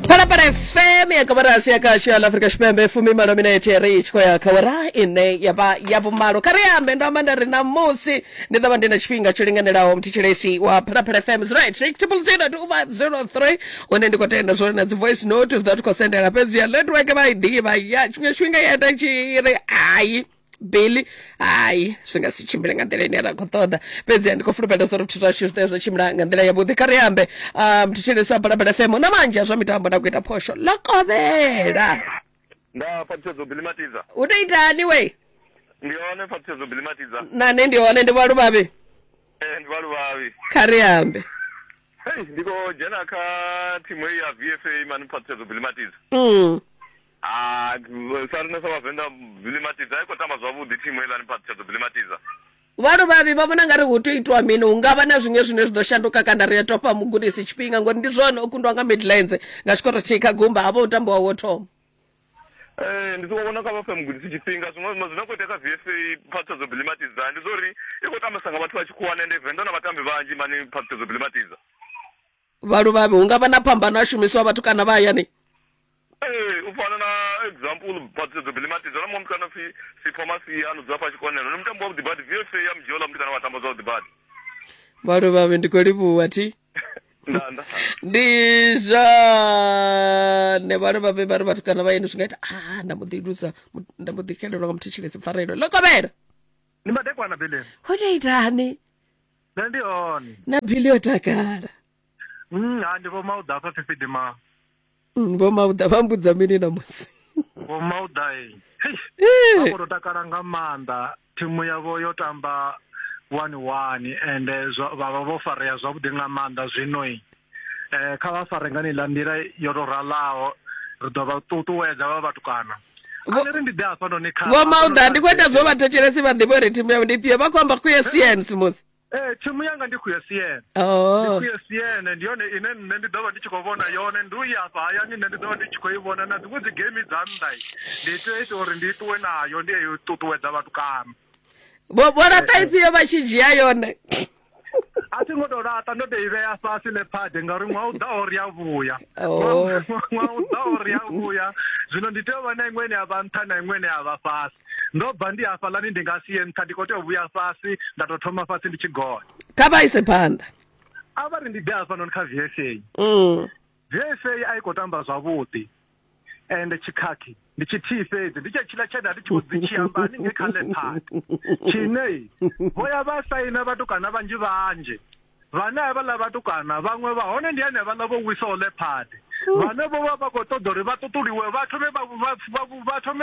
Para FM ya kabarasi ya kashi la Afrika Shpembe fumi manominate reach kwa ya kawara ine yaba maro kariambe ndo mandari na musi nidha mandina chfinga chulinganira wa mtichiresi wa para FM is right 6002503 wanende kwa tenda zone na voice note of that kosende la pezi ya ledu wake maidiva ya chunga ya tachire ai Billy ai singa sichimbira ngandele nera kotoda pezi andiko furupenda soro tutashi tezo chimra ngandele ya budhi kariambe mtichire sa para FM na manja zo mitambo na kuita posho lokobera nda patsezo bilimatiza udaitani we ndione patsezo bilimatiza nane ndione ndi balu babe ndi balu babe kariambe hey ndiko jena ka timu ya VFA manu patsezo bilimatiza sarina sawa venda bilimatiza iko tama zwavu di timu ila ni patsezo bilimatiza Varu babi babona ngari kutoitwa mini ungava na zvimwe zvinozoshanduka kana reto pamugurisi chipinga ngoti ndizvona ukundwa nga midlands ngachikoro chika gumba avo utambo wawo tom ndizokona kava pamugurisi chipinga zvinokuita ka VFA patsezo bilimatiza ndizori iko tama sanga vatu vachikuwana ende venda na vatambi vanji mani patsezo bilimatiza varu babi ungava na pambano ashumiswa vatu kana vayani ufana na example patsezo bilimatiza nomo mkana si pharmacy anudza pachikonero nomutambo wa debate VFA ya mjola mkana watamba za debate varu babi ndikolipuwa ti ndanda ndizva nevaru babe vari vatukana vaini zvinoita ndamudhikelelwa mutichiresi pfarero lokobera nimadekwana Billy unoitani nandioni na Billy otakara handiko mauda apa pipidima vomauda vambudza mini namusi vomauda vakutotakara ngamanda timu yavo yotamba 1-1 ende vava vofareya zvavudi ngamanda zvinoi kavafarenganila ndira yotoralawo ridova tutuwedza vava vatukana aneri ndide afanonekha vomauda ndikuenda zovatecheresi vandivore timu yavo ndipiye vakwamba kuye CN musi timu yanga ndikuya CN ndikuya CN ndione ine ndidova ndichikovona yone nduyapa ayani ndidova ndichikoivona na dzimwe dzigame dzandai nditoita uri ndituwe nayo ndiye tutuwedza vatukana vona taipiye vachinjiya yone asi ngotorata ndodeiveya fasi nepade ngari mwauda ori yavuya mwauda ori yavuya zvino nditova na imweni yava nta na imweni yava fasi ndobva ndiyafa lani ndingasiye nta ndikotovuya fasi ndatotoma fasi ndichigona tavaise panda avari ndideafa nonika VFA VFA aikotamba zvavudi ende chikaki ndichitiifedzi ndichechila chena ndichiudzichiyambani ngekhale phati chinei voya vasaina vatukana vanji vanje vana avala vatukana vamwe vahone ndiyani avala vowisawo lephati vane vova vakotodori vatutuliwe vathome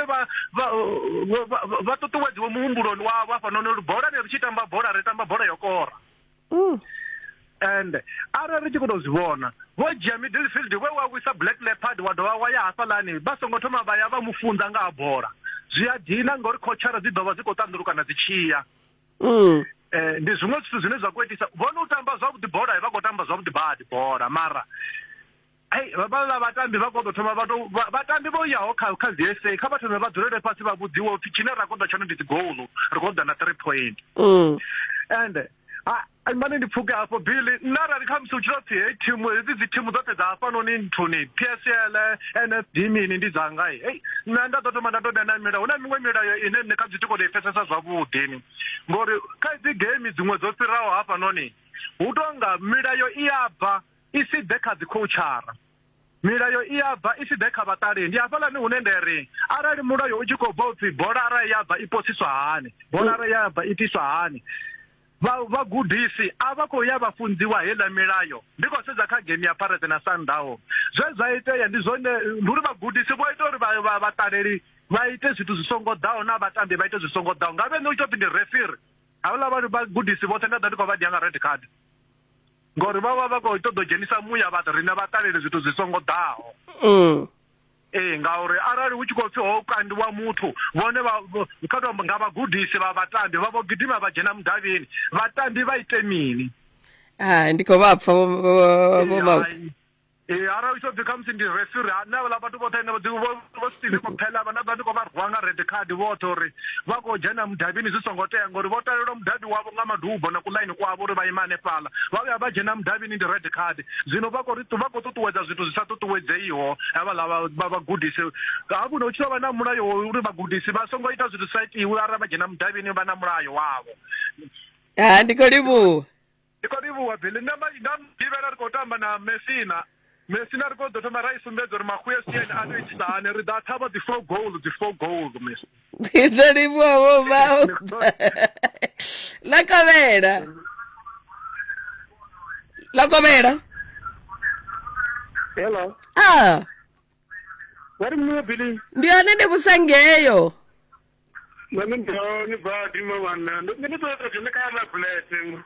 vatutuwedziwe muhumbuloni wavo afanonori bhora nerichitamba bhora ritamba bhora yokora and ara richikutozivona vojiya midfield wewawisa black leopard wadova waya hafalani vasongothoma vaya vamufunza nga bhora zviyadhina ngori kochara dzidova dzikotandurukana dzichiya ndi zvimwe zvithu zvine zvakuitisa vona utamba zvavudi bhora vakotamba zvavudi badi bhora mara vavala vatambi vakotothoma vatambi voyawo kha-VFA khavatome vadzorere pasi vavudziwe kuti chine rakoda chano ndidzigolu rikoda na 3 point and mane ndipfuke hapo Billy narari khamisa uchiroti timu idzi timu dzote dzafanoni nthuni PSL NFD mini ndidzangai ndatotoma ndatodana milayo una mimwe milayo ine nekadzitikodeifesesa zvavudini ngori kaidzi game dzimwe dzofirawo hafanoni utonga milayo iyabva iside kadzikochara milayo iyabva iside kavatalenti hafalani hunenderi arali mulayo uchikobva upfi bhora ara yabva iposiswa hani bhora ara yabva itiswa hani vagudhisi avakoya vafunziwa hela milayo ndiko sedza kha game ya Pirates na Sundown zvezvaiteya ndizvone nduri vagudhisi voita uri vataleli vaite zvithu zvisongodawo na vatambi vaite zvisongodawo ngave nochoti ndi referee havala vanhu vagudhisi vose ndada ndiko vadiyanga red card ngori vava vakoitodojenisa muya vatarina vataleli zvithu zvisongodawo ngauri arali uchikopfi hokandiwa muthu vone katombo ngavagudhisi vavatambi vavogidima vajena mudhavini vatambi vaite mini ndiko vapfa vomauda ara iso becomes in the referee na la batho botha ne bo stile ko phela bana ba ko ba rwanga red card voto re ba ko jena mudabini zisongotenga ngori votalelo mudabi wavo ngamadubo na kuline kwavo ri va imane pala va ba jena mudabini ndi red card zvino va ko tutuwedza zvithu zvisatutuwedzeiho ava lava va gudisi hapo no chova na mulayo uri vagudisi va songo ita zvithu site iwe ara va jena mudabini va na mulayo wavo ndikolibu Billy namba ndivela ri kotamba na Messina ri kodo thoma ra isumbedzo ri makhuyesiyeni anoitsane ri da thaba the four goals miss ndikolibu wo ba Lakovera hello wari mwe Billy ndione ndibusangeyo Mami ndoni ba dima wana ndini to kaya bulletin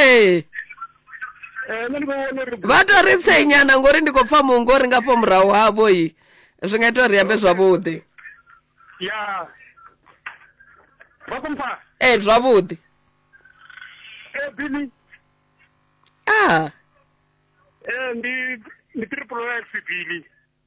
vatori tsenyana ngori ndikopfa mungu uri ngapo murahu havo iyi zvi nga ita riyambe zvavudi ya vakumpa zvavudi Billy ndi triple X Billy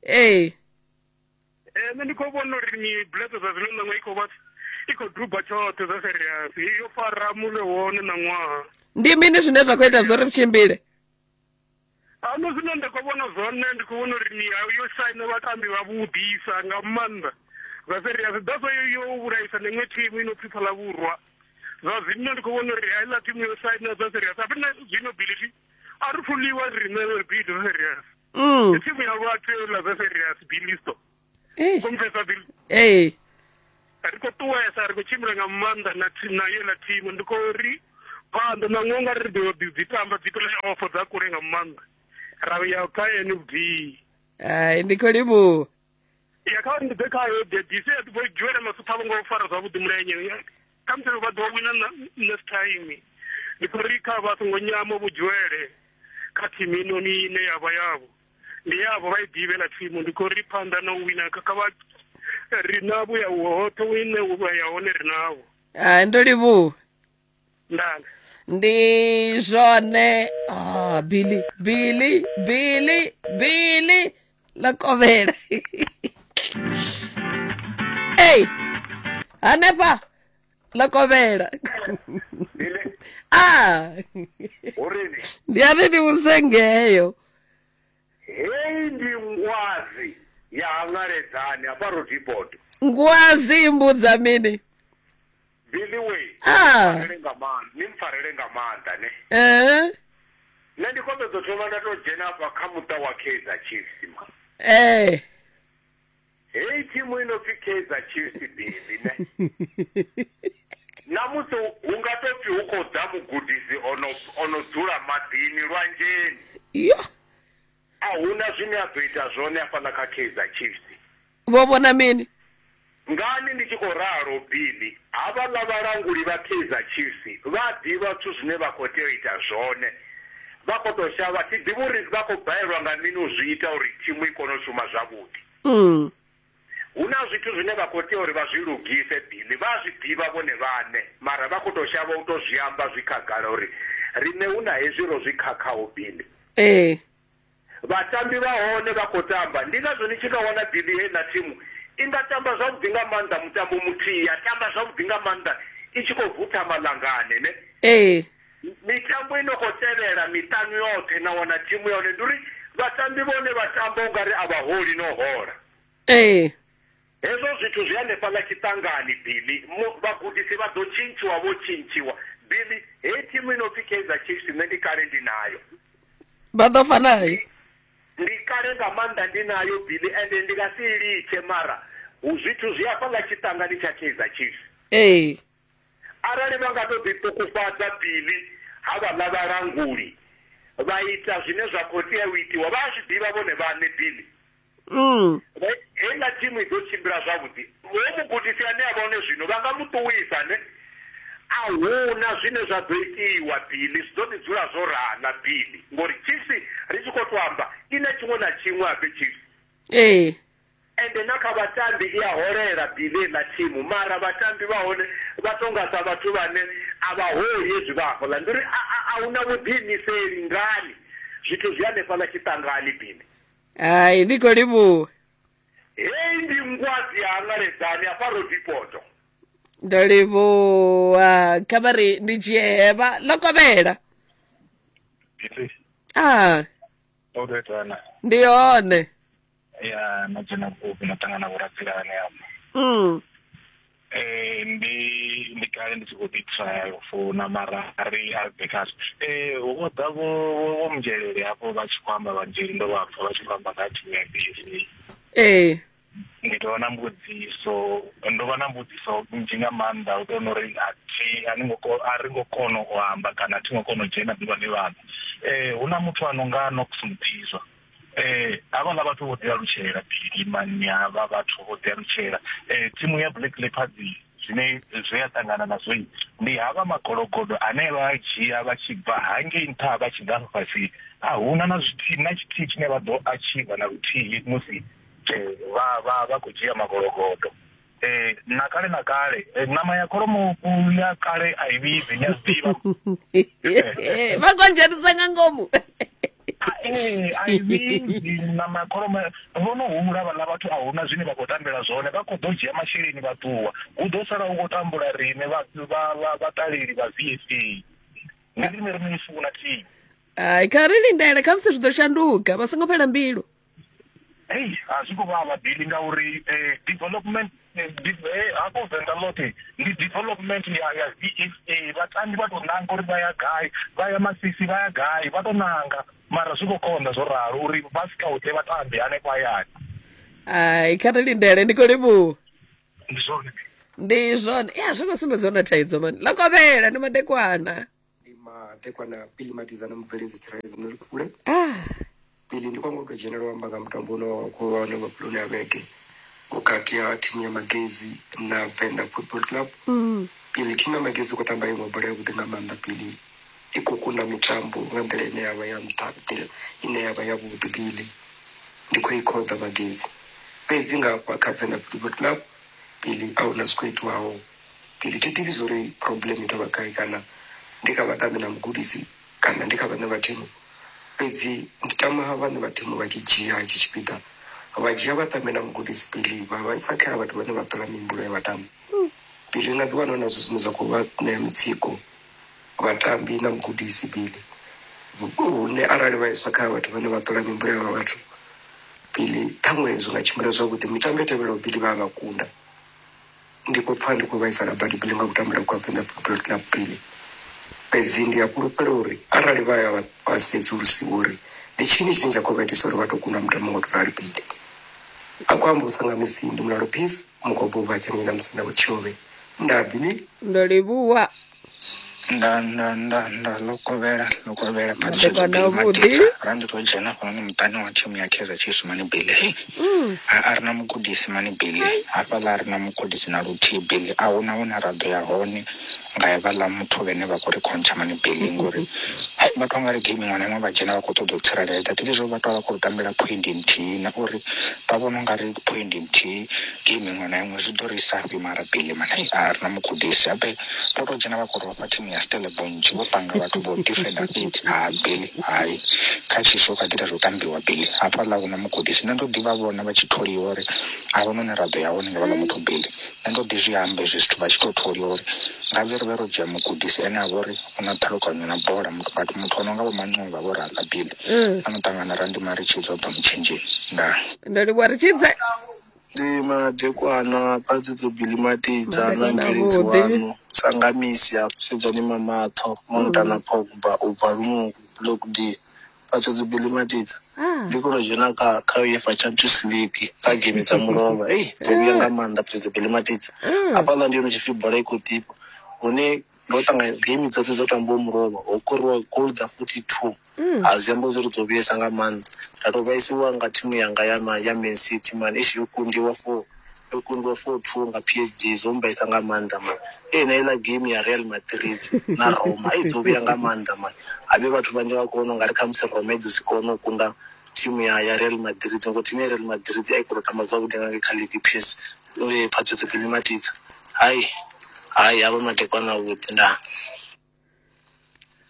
ndikobona uri ni bleto zvazinonanga iko dhuba choto za serious iyo fara mule wone na ṅwaha ndi mini zvine zvakuita zvo ri vichimbile ano zvine ndikobona zvone ndikubona uri ni yo saine vatambi vavudisa nga maanḓa za serious that's why yo uraisa nemwe timu inopfiphala vurwa zva zvino ndikubona uri haila timu yo saine za serious apana zvino Billy ari fuliwa rine bid za serious timu ya vatela za serious Billy sto kumfesa Billy ariko tuwesa ariko chimira nga maanḓa na yela timu ndikori panda na ngonga ri dzitamba dzikole ofo dza kule nga maanḓa rawi ya KNB ndikolibu ya ndi beka yo de dise at boy jwere masutha ngo fara zwavhuḓi mulenye kamse vha ḓo wina next time ndikori kha vha songo nyama vhujwele kha timu ino ni ne yavha yavo ndi yavo vha idivela timu ndikori panda na wina kha vha rinavo ya woto wine uba ya one rinavo ndolibu ndanga ndi zvone Billy Lakovera hanepa Lakovera urini ndiyani ndiusengeyo ndi ngwazi yahangaredzani aparodipot ngwazi imbudza mini Billy we nimfarele ngamanda ne nendikombe dzotoma ndatojena pakamuta wa Kaizer Chiefs ma timu inopi Kaizer Chiefs Billy ne namusi ungatoti ukodza mugudisi onodzura madhini lwanjeni ahuna zvine azoita zvone afana kaKaizer Chiefs vovona mini ngani ndichikoraro Billy ava lavaranguri vaKaizer Chiefs vadhiva tu zvine vakotoita zvone vakotoshava tidhivuri vakobhayirwa ngamini uzviita uri timu ikonoshuma zvavudi una zvitu zvine vakoteori vazvirugise Billy vazvidhiva vone vane mara vakotoshava utozviamba zvikagara uri rine una hezviro zvikakawo Billy vatambi vaone vakotamba ndingazvo nichikaona Billy na timu ingatamba zvavudhi nga maanḓa mutambo muthihi yatamba zvavudhi nga maanḓa ichikovhuta malangane ne mitambo inokotevera mitanu yote naona timu yone nduri vatambi vone vatamba ungari avaholi nohora hezvo zvithu zviyanefana chitangani Billy vagudisi vadochinchiwa vochinchiwa Billy hei timu inopi Kaizer Chiefs nendikare ndinayo vadofanayi ndikare nga maanḓa ndinayo Billy ende ndikasiiriche mara zvithu zviyafana chitangani chaKaizer Chiefs arali vangatozvitukufadza Billy hava lavaranguri vaita zvine zvakotea uitiwa vazvidhiva vone vane Billy hena timu izochimbira zvavudhi womugudisi ane avaone zvino vangamutuwisa ne ahuna zvine zvazoitiwa Billy zvizotidzura zorana Billy ngori Chiefs richikotoamba ine chimwe nachimwe ape Chiefs ende nakavatambi iyahorera Billy na timu mara vatambi vaone vatongasa vatu vane avahori ezvivahora ndiri auna vudhimiseri ngani zvithu zviyanefana chitangani Billy Ai ndiko libu. Ndi ngwazi yangaledzani aparo dipoto. Ndolibu kabari ndijeba lokobela. Odetana. Ndione. Ya najena kupi natangana kurapirane hapo. Ndikale ndichikutitsa kufuna marari albekasi ukodavo mjelele hapo vachikwamba vanjeri ndo vapfa vachikwamba ngati nebisi nditoona mbudziso ndovana mbudziso njinga manda utonori ati aringokona kuhamba kana atingokona kujena biva nevanhu una muthu anonga anokusumutizwa avana vathu voteya ruchera phiri manyava vathu voteya ruchera timu ya Black Leopards zvine zveyatangana nazvo ndi hava magorogodo ane vajiya vachibva hange nta vachigara pasi ahuna nachiti chine vado achiva narutii musi vakujiya magorogodo nakale nama yakoromo ya kale aivizi nyaziva vakonjerisanga ngomu aivizi namakoromo vonohura vana vathu ahuna zvine vakotambira zvone vakodojiya masheleni vatuwa udosara ungotambura rime vatariri va-VFA ndirime rimefuna tii karilindele kamse zvidoshanduka vasingopela mbilu azvikuvava bhili ngauri development akovhenda lote ndi development ya-VFA vatambi vatonanga uri vayagai vaya masisi vayagai vatonanga mara zvikokonda zvoraro uri vasikaute vatambi ane kwayani karilindele ndikolibu ndizvone ndizvone zvikosumbedzona thaidzo mani lakobela ndi madekwana madekwana Billy Matiza nomubveledzi Therese Mnulifule Billy ndikwangoto general wambanga mutambo unowakuvaone mapuloni aveke mukati ya timu ya Magezi na Venda Football Club. Billy timu ya Magezi kutamba imwe bora yakutenga manda Billy ikukunda mitambo ngandele ine yava ya mtabitile ine yava ya vuti Billy ndiko ikodha Magezi pedzi ngapa ka Venda Football Club Billy auna squetu wao Billy titiri zori problem itovakai kana ndikavatambi namugudisi kana ndikavana vatimu pedzi nditama vanhu vatimu vachijiya chichipita vajiya vatambi namugudisi Billy vavasakha vatu vane vatora mimbulo yevatambi Billy ngati vanoona zvinhu zvakuva nemitsiko vatambi namugudisi Billy une arali vaisakha vatu vane vatora mimbulo yeva vatu Billy tamwe zvingachimira zvakuti mitambo yatevera Billy vavakunda ndiko pfa ndiko vaisara badi Billy ngakutambira kwa Venda Football Club Billy pedzi ndiyakurupira uri arali vaya vasedzurusiwa uri ndichini chini chakovaitisa uri vatokunda mutambo ngotorari Billy akwambosangamisindi ndi mulalo peace mukobova achanina musana kuchove ndabili ndolibuwa lokovela patichezobhilimatisa randitojena pano ni mutani wa timu ya Kaizer Chiefs mani Billy ari na mugudisi mani Billy apala ari na mugudisi na ruti Billy auna rado ya hone ngaivala muthu vene vakuri koncha mani Billy ngori vatu vangari game mwana mwa vajena vakotodotsiraleta tikizvo vatu vakutambira point nthihi na uri pavona ngari point nthihi game mwana imwe zvidorisapi mara Billy mana ari na mugudisi ape totojena vakuri pa timu ya Stellenbosch vopanga vatu vo defender it Billy hai kachisho kadira zvotambiwa Billy apala kuna mugudisi ndodiva vona vachitholiwa uri avona rado yawo ngavala muthu Billy ndodizvihambe zvithu vachitotholiwa uri ngavero ja mugudisi ene avori una tlhokanya na bola muthu anonga va manxova vo rhanga Billy anotangana randi mari chizo pa mchenjeni ndoli wa richidze ndi madekwana patsitso Billy Matiza na mbelezi wanu sangamisi ya sedzani mamatho montana Pogba ubarumu lokudi patsitso Billy Matiza ndikolo jena ka UEFA Champions League ka game tsa murova zobuya ngamanda patsitso Billy Matiza apala ndiyo chifibhala ikotipo one lotanga game dzose zotambo murova okorwa goal dza 42 aziyambo ziri zobuya sangamanda ndatovaisiwa nga timu yanga ya Man City man ishikundiwa 4-2 nga PSG zombaisa ngamanda man na ila game ya Real Madrid na Roma izobuya ngamanda man abe vatu vanje vakoona ngari kamse Romelu sikono kunda timu ya Real Madrid ngo timu ya Real Madrid aikurota mazaudi ngange Khalid Peace patsitso Billy Matiza hai aba madekwana ukuthi nda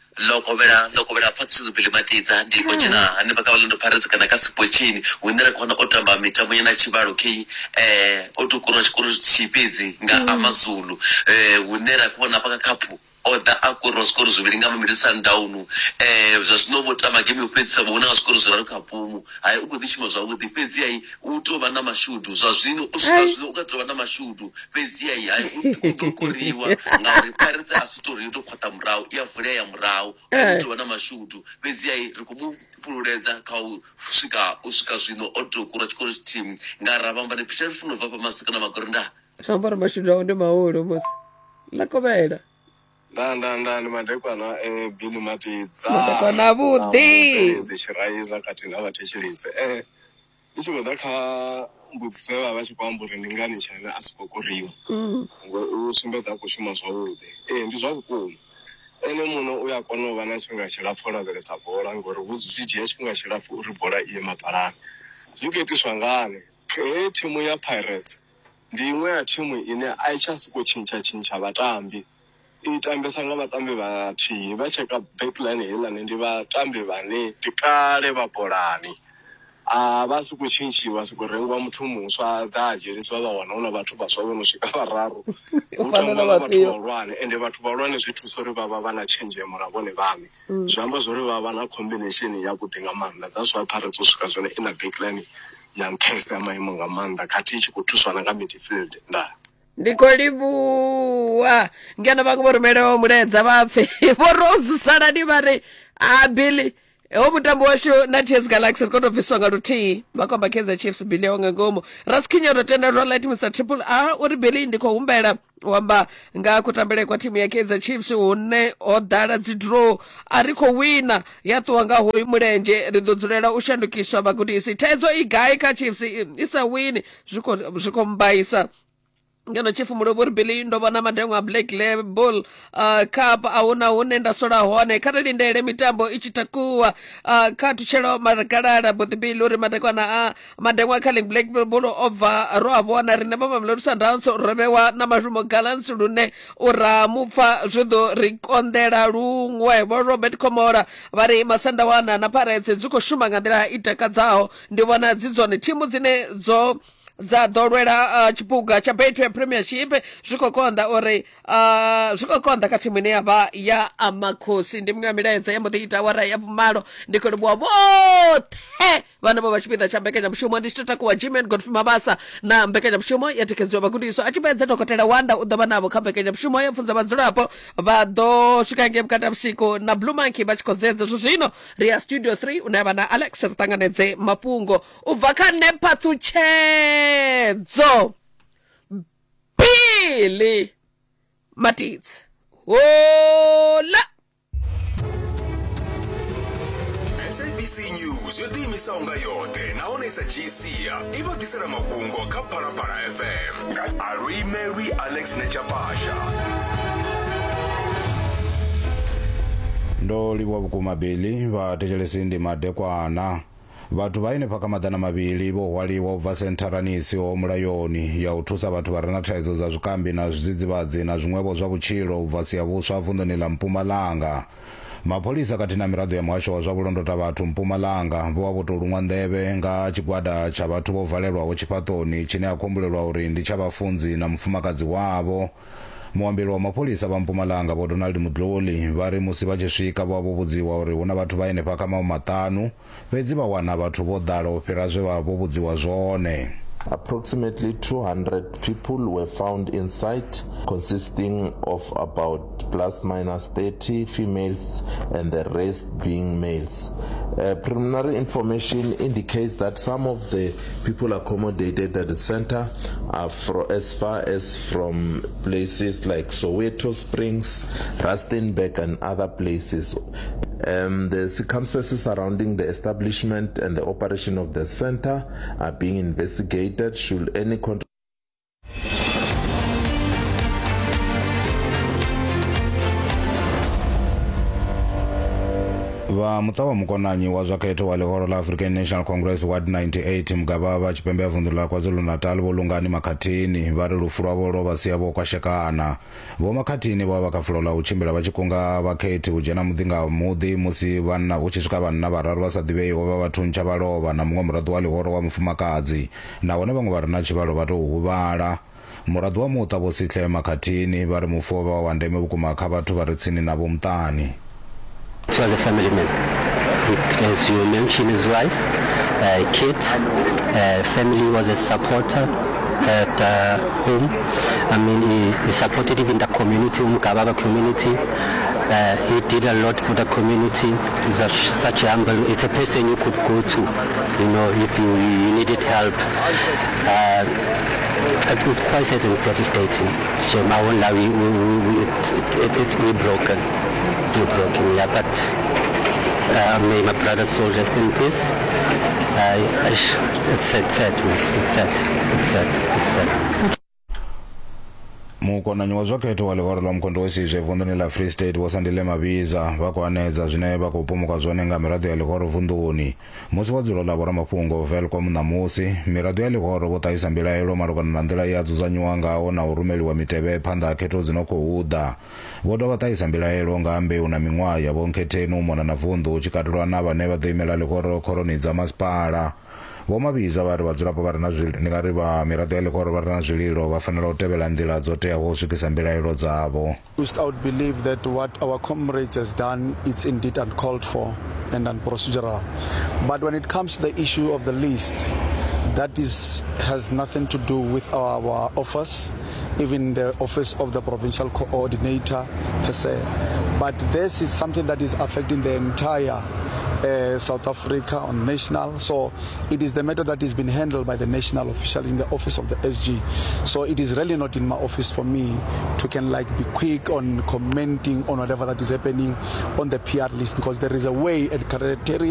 loko vera patsizo Billy Matidza ndiko chena ane pakavalondo Pirates kana kasipo chini winera kona otamba mitambo yana chivaro ke otokura chikoro chipedzi nga amazulu winera kona pakakapu oda akoro skoro zviringa mumiri Sundown zvazvinovotama game upedzisa muona skoro zviri kapumu hai ukudishima zvawo dipedzi yayi utova na mashudu zvazvino ukatova na mashudu pedzi yayi hai ukukoriwa ngauri Pirates asitori yotokwata murao iyavhura ya murao utova na mashudu pedzi yayi rikumupururedza usvika zvino otokura chikoro team ngaravamba nepicha funova pamasika na magorinda zvambara mashudu awo ndemaoro mose lakovera ndani madekwana Billy Matidza madekwana vhuḓi zvichiraiza kati navatechilise ndichibva kha mbudziso vava chikwamba uri ndi ngani chana asipokoriwa usumbedza kushuma zwavhuḓi ndi zwavhukuma ene munhu uyakona u vha na tshifhinga tshilapfu o lavhelesa bola ngori zwi dzhia tshifhinga tshilapfu uri bola iye mapalani zwi khou itiswa ngani thimu ya Pirates ndi iṅwe ya thimu ine a i tsha sokou tshintsha vhatambi itambesa nga vhatambi vhathihi vha tsheka backline heiḽani ndi vhatambi vhane ndi kale vha bolani vha sokou tshintshiwa sokou rengiwa muthu muswa ḓa a dzheniswa vha wana hu na vhathu vhaswa vho no swika vhararu u tamba nga vhathu vhahulwane ende vhathu vhahulwane zwi thusa uri vha vha na tshenzhemo na vhone vhaṋe zwi amba zwori vha vha na combination yavhuḓi nga maanḓa that's why Pirates u swika zwone ina backline ya nṱhesa ya maimo nga maanḓa khathihi i tshi khou thuswa na nga midfield ndaa ndiko livhuwa ngeno vhange vho rumelewa muledza vapfe vho rozusana ndi vari Billy ho mutambo washu na TS Galaxy ri koto bviswa nga luthihi vha kwamba Kaizer Chiefs Billy yawo nga ngomu Raskinya ro tenda ro light Mr Triple R uri Billy ndiko humbela wamba nga kutambele kwa timu ya Kaizer Chiefs hune ho ḓala dzi draw ari kho wina ya ṱuwa nga hoyu mulenje ri ḓo dzulela u shandukiswa vhagudisi thaidzo i gai kha Chiefs isa wini zwiko mbaisa ngeno chifu mulobori Billy ndo vona madengo a Black Label Cup ahuna hune nda sola hone kha ri lindele mitambo ichitakuwa kha tutshela maragalala both Billy uri madekwana madengo a Calling Black Label over ro avona rine baba Mamelodi Sundowns robewa na mashumo Gallants lune ura mupfa zwido ri kondela luṅwe bo Robert Komora vari masandawana na Pirates dziko shuma nga nḓila itakadzaho ndi vhona dzi dzone thimu dzine dzo za ḓowela tshipuga tsha Betway Premiership zwikokonda uri zwikokonda kha thimu ine yavha ya Amakhosi ndi muṅwe milaedza ya mboḓi ita wara ya vhumalo ndi khou livhuwa vhoṱhe vhane vho vha tshipiḓa tsha mbekanyamushumo ndi tshi takuwa Jimen Godfrey Mabasa na mbekanyamushumo ya thikhedziwa vhagudiswa a tshi fhedza dokotela Wanda u ḓo vha navho kha mbekanyamushumo ya pfunza vhadzulapo vha ḓo swika ngei vhukati ha vhusiku na Blue Monkey vha tshi khou dzedza zwino ri ya Studio 3 une avha na Alex ri ṱanganedze mafhungo u bva kha Nepathutshedzo Billy Matidza hola SABC News yo tiimisa unga yote naonesa jinsia ivatisela makungo ka Phalaphala FM nga Ari Mary Alex Nechapasha ndoliwa vhukuma Billy vhathetshelesi ndi madekwana vhathu vaine phakamadana mavhili vho hwaliwa ubva sentharani ho mulayoni ya u thusa vhathu vha re na thaidzo dza zwikambi na zwidzidzivhadzi na zwiṅwevho zwa vhutshilo ubva Siyabuswa vunḓuni ḽa Mpumalanga mapholisa kati na miraḓo ya muhasho wa zwa vhulondota vhathu Mpumalanga vho vha vho tou luṅwa nḓevhe nga tshigwada tsha vhathu vho valelwaho tshifhaṱoni tshine a khombulelwa uri ndi tsha vhafunzi na mufumakadzi wavho muambeli wa mapholisa vha Mpumalanga vho Donald Mudloli vha ri musi vha tshi swika vho vhudziwa uri huna vhathu vha henefha kha maṱanu fhedzi vha wana vhathu vho ḓala u fhira zwe vha vho vhudziwa zwone. Approximately 200 people were found inside, consisting of about plus minus 30 females and the rest being males. Preliminary information indicates that some of the people accommodated at the center are as far as from places like Soweto Springs, Rustenburg and other places. The circumstances surrounding the establishment and the operation of the center are being investigated. Should any va mutawa mukonanyi wa zwakhetho wa lihoro la African National Congress Ward 98 mugavava chipembe vundu la KwaZulu-Natal volungani makhathini vari lufu lwavo lo vasiya vo kwashekana vo makhathini vo vakafulola uchimbila vachikunga vakhethi ujena mudinga mudi musi vanna uchisvika vanna vararu va sa tiveiho va vathuntsha valova na mungwe murado wa lihoro wa mufumakadzi na vone vamwe vari na chivalo va to huvala murado wa muta vo sihle makhathini vari mufu va wa ndeme vukuma kha vathu vari tsini na vo mutani. It was a family man. As you mentioned, his wife, kids, family was a supporter at home. I mean, he supported even the community, Mkababa community. He did a lot for the community. He's such a humble. It's a person you could go to, you know, if you needed help. It was quite devastating. So my whole life, we broken. Yeah, but may my brother's soul rest in peace. It's sad. mukonanyi wa zwakhetho wa lihoro la mkondo wesizwe vunduni la Free State vosandile maviza vakuanedza zvine vakupumuka zvone nga miraḓo ya lihoro vunduni musi wa dzulo lavo ra mafhungo Velcom namusi miraḓo ya lihoro vo ṱahisa mbilaelo malugana na nḓila ya dzudzanyiwa ngaho na u rumeliwa mitevhe phanḓa ha khetho dzi no khou ḓa vo dovha ṱahisa mbilaelo nga mbeu na miṅwaha ya vo nkhetheni u mona na vundu hu tshi katelwa na vhane vha ḓo imela lihoro khoroni dza masipala vo maviza vari vadzulapo vari na ndi nga ri va miraḓo ya lihoro vari na zwililo va fanela u tevhela nḓila dzo teaho u swikisa mbilaelo dzavo. I would believe that what our comrades has done, it's indeed uncalled for and unprocedural. But when it comes to the issue of the list, that has nothing to do with our office, even the office of the provincial coordinator per se. But this is something that is affecting the entire South Africa on national, so it is the matter that is being handled by the national officials in the office of the SG. So it is really not in my office for me to be quick on commenting on whatever that is happening on the PR list, because there is a way and criteria